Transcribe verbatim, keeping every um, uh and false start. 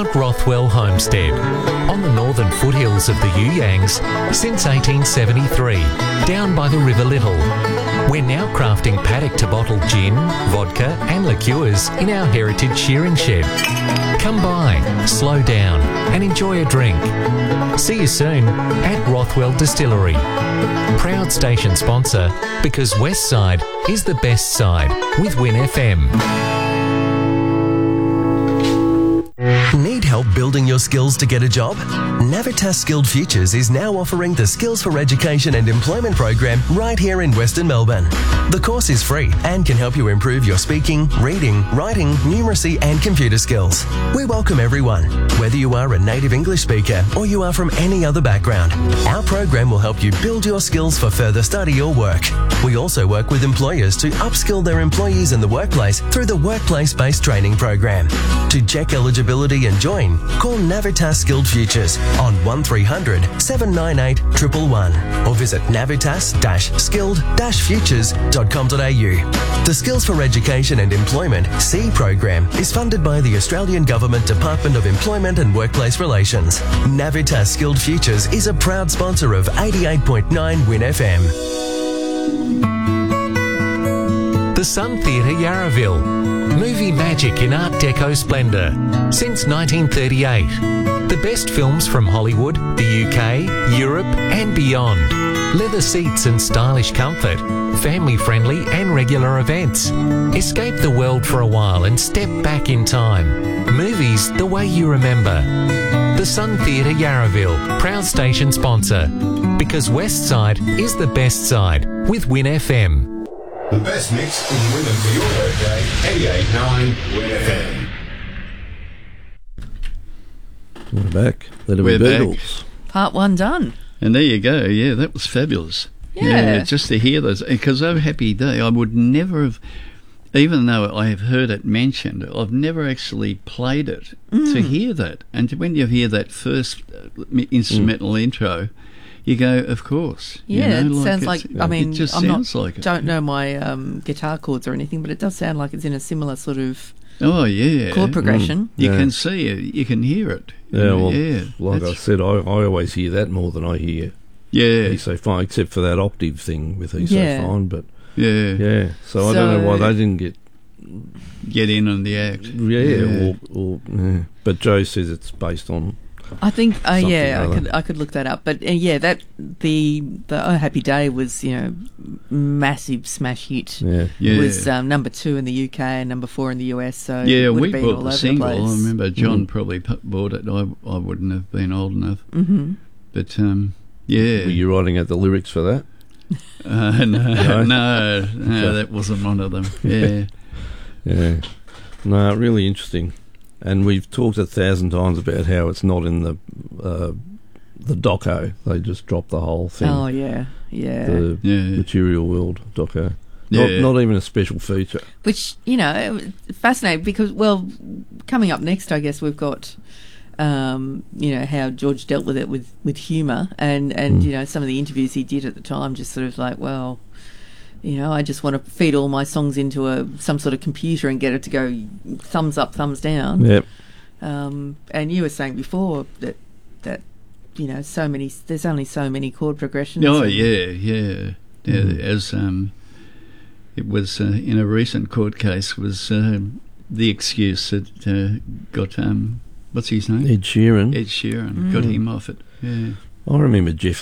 Mount Rothwell Homestead, on the northern foothills of the You Yangs since eighteen seventy-three, down by the River Little. We're now crafting paddock-to-bottle gin, vodka and liqueurs in our heritage shearing shed. Come by, slow down and enjoy a drink. See you soon at Rothwell Distillery. Proud station sponsor, because Westside is the best side with Win F M. Need help building your skills to get a job? Navitas Skilled Futures is now offering the Skills for Education and Employment program right here in Western Melbourne. The course is free and can help you improve your speaking, reading, writing, numeracy and computer skills. We welcome everyone, whether you are a native English speaker or you are from any other background. Our program will help you build your skills for further study or work. We also work with employers to upskill their employees in the workplace through the Workplace-Based Training Program. To check eligibility and join, call Navitas Skilled Futures on one three hundred, seven nine eight, one one one or visit navitas skilled futures dot com dot a u. The Skills for Education and Employment C program is funded by the Australian Government Department of Employment and Workplace Relations. Navitas Skilled Futures is a proud sponsor of eighty-eight point nine Win F M. The Sun Theatre Yarraville. Movie magic in Art Deco splendour since nineteen thirty-eight. The best films from Hollywood, the U K, Europe and beyond. Leather seats and stylish comfort. Family-friendly and regular events. Escape the world for a while and step back in time. Movies the way you remember. The Sun Theatre Yarraville, proud station sponsor. Because Westside is the best side with Win F M. The best mix in rhythm for your birthday, eighty-eight point nine Win F M. We're back. Let it We're be back. Beatles. Part one done. And there you go. Yeah, that was fabulous. Yeah. Just to hear those. Because Oh Happy Day, I would never have, even though I have heard it mentioned, I've never actually played it. Mm. To hear that, and to, when you hear that first instrumental mm. intro, you go, of course. Yeah, you know, it sounds like, I mean, it just I'm sounds not, like it. don't know my um, guitar chords or anything, but it does sound like it's in a similar sort of oh, yeah. chord progression. Mm. You Yeah. can see it, you can hear it. you Yeah, know, well, yeah, like I that's- said, I, I always hear that more than I hear yeah, He's So Fine, except for that octave thing with He's Yeah. So Fine. But yeah, yeah, so, I don't know why So- they didn't get. get in on the act. Yeah, Yeah. Or, or, yeah. But Joe says it's based on. I think, uh, Something yeah, I other. could I could look that up. But uh, yeah, that the the Oh Happy Day was, you know, massive smash hit. Yeah, Yeah. It was um, number two in the U K and number four in the U S. So Yeah, it would we have been bought all the over single. the I place. remember John Mm. probably pu- bought it. I I wouldn't have been old enough. Mm-hmm. But um, yeah, Were you writing out the lyrics for that? uh, no, No? no, no, that wasn't one of them. Yeah, Yeah. No, really interesting. And we've talked a thousand times about how it's not in the uh, the doco. They just drop the whole thing. Oh yeah, yeah. The yeah, Material World doco. yeah. Not, not even a special feature. Which, you know, fascinating because, well, coming up next, I guess we've got, um, you know, how George dealt with it with, with humour and, and Mm. you know, some of the interviews he did at the time just sort of like, well, you know, I just want to feed all my songs into a some sort of computer and get it to go thumbs up, thumbs down. Yep. Um, and you were saying before that, that, you know, so many, there's only so many chord progressions. Oh and- yeah, yeah. yeah Mm. As um, it was uh, in a recent court case was uh, the excuse that uh, got um, what's his name? Ed Sheeran. Ed Sheeran Mm. got him off it. Yeah. I remember Jeff